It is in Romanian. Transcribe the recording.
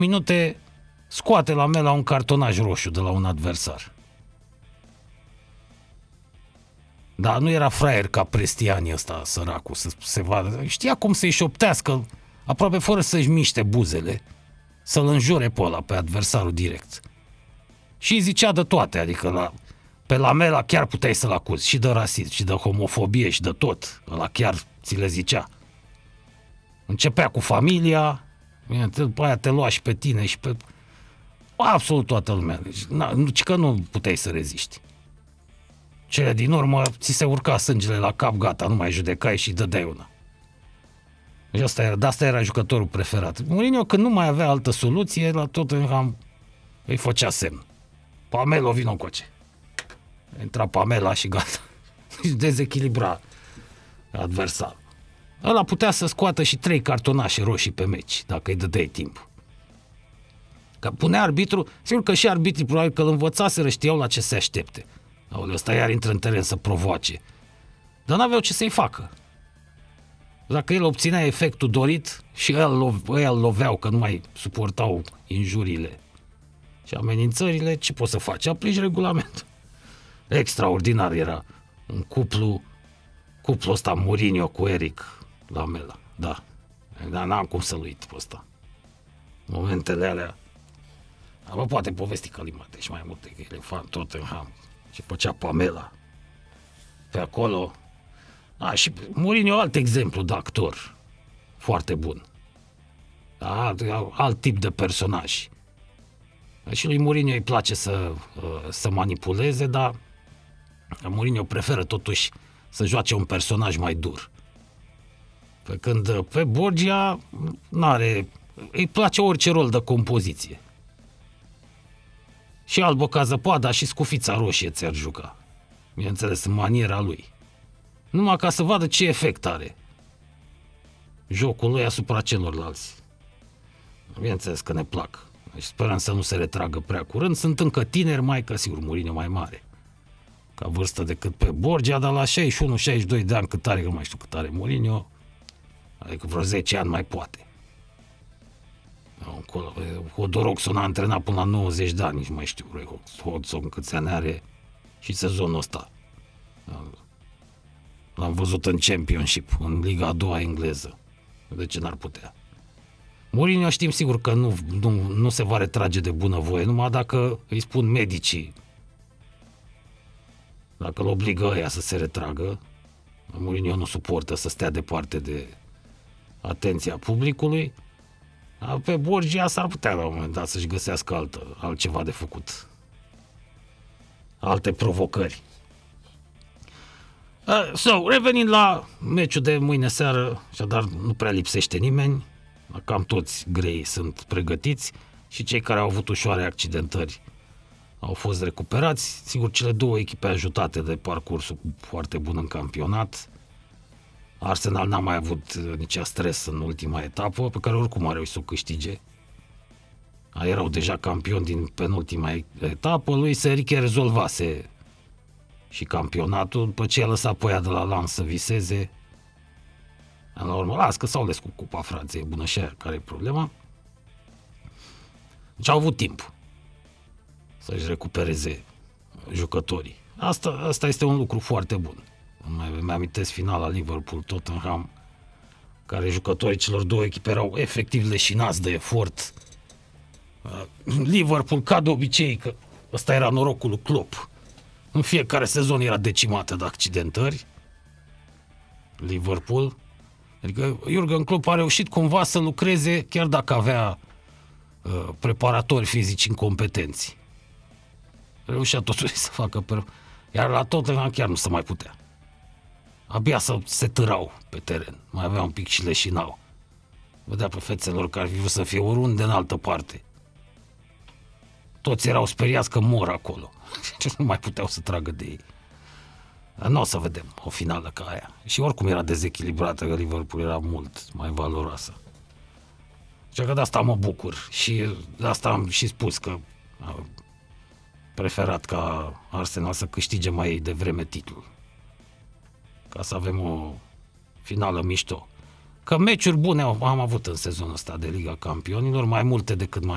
minute scoate Lamela un cartonaj roșu de la un adversar. Dar nu era fraier ca Prestiani ăsta, săracul, să se vadă. Știa cum să-i șoptească, aproape fără să-și miște buzele, să-l înjure pe ăla, pe adversarul direct. Și zicea de toate, adică pe Lamela chiar puteai să-l acuzi și de rasism, și de homofobie, și de tot. Ăla chiar ți le zicea. Începea cu familia, după aia te lua și pe tine și pe absolut toată lumea. Deci, că nu puteai să reziști. Cele din urmă, ți se urca sângele la cap, gata, nu mai judecai și dădeai una. Deci asta era jucătorul preferat. Mourinho, când nu mai avea altă soluție, la Tottenham îi făcea semn. Pamelo, vino încoace. Intra Pamela și gata. Și dezechilibra adversarul. Ăla putea să scoată și 3 cartonașe roșii pe meci, dacă îi dădeai timp. Că punea arbitru, sigur că și arbitrii probabil că îl învățaseră, știau la ce se aștepte. Aoleu, ăsta iar intră în teren să provoace. Dar n-aveau ce să-i facă. Dacă el obținea efectul dorit și ei îl loveau că nu mai suportau injuriile și amenințările, ce poți să faci? Aplici regulamentul. Extraordinar era un cuplul ăsta Mourinho cu Eric Lamela. Da. Dar n-am cum să-l uit pe ăsta. Momentele alea. Vă poate povesti Calimate și mai multe, că el e fan Tottenham. Ce făcea Pamela pe acolo. Și Mourinho, alt exemplu de actor foarte bun. Alt tip de personaj. Și lui Mourinho îi place să manipuleze, dar Mourinho preferă totuși să joace un personaj mai dur. Pe când pe Borgia îi place orice rol de compoziție. Și Albă ca zăpada și Scufița roșie ți-ar juca. Bineînțeles, în maniera lui. Numai ca să vadă ce efect are jocul lui asupra celorlalți. Bineînțeles că ne plac. Și sperăm să nu se retragă prea curând. Sunt încă tineri, mai ca sigur Mourinho mai mare ca vârstă decât pe Borgia, dar la 61-62 de ani cât are, că nu mai știu cât are Mourinho, adică vreo 10 ani mai poate. Hodorogson a antrenat până la 90 de ani, nici mai știu Hodgson câți ani are și sezonul ăsta. L-am văzut în Championship, în Liga a doua engleză. De ce n-ar putea? Mourinho știm sigur că nu se va retrage de bunăvoie, numai dacă îi spun medicii, dacă îl obligă ăia să se retragă. Mourinho nu suportă să stea departe de atenția publicului. Pe Borgia s-ar putea la un moment dat să-și găsească altceva de făcut. Alte provocări. Revenind la meciul de mâine seară, așadar nu prea lipsește nimeni, cam toți grei sunt pregătiți și cei care au avut ușoare accidentări au fost recuperați. Sigur, cele două echipe ajutate de parcursul foarte bun în campionat. Arsenal n-a mai avut nici stres în ultima etapă, pe care oricum a reușit să o câștige. Erau deja campioni din penultima etapă, lui Enrique rezolvase și campionatul, după ce a lăsat pe aia de la Lens să viseze. La urmă, las că s-au cu Cupa Franței, bună și aia, care e problema? Deci au avut timp să-și recupereze jucătorii. Asta este un lucru foarte bun. Îmi amintesc finala Liverpool-Tottenham, care jucătorii celor două echipe erau efectiv leșinați de efort. Liverpool, ca de obicei, că ăsta era norocul lui Klopp, în fiecare sezon era decimată de accidentări. Liverpool, adică Jurgen Klopp a reușit cumva să lucreze, chiar dacă avea preparatori fizici incompetenți. Reușea totuși să facă iar la Tottenham chiar nu se mai putea. Abia se târau pe teren, mai avea un pic și leșinau. Vedea pe fețelor că ar fi vrut să fie oriunde în altă parte. Toți erau speriați că mor acolo. Și nu mai puteau să tragă de ei. Nu o să vedem o finală ca aia. Și oricum era dezechilibrată, că Liverpool era mult mai valoroasă. Și că de asta mă bucur. Și de asta am și spus că am preferat ca Arsenal să câștige mai devreme titlul. Ca să avem o finală mișto. Că meciuri bune am avut în sezonul ăsta de Liga Campionilor, mai multe decât mai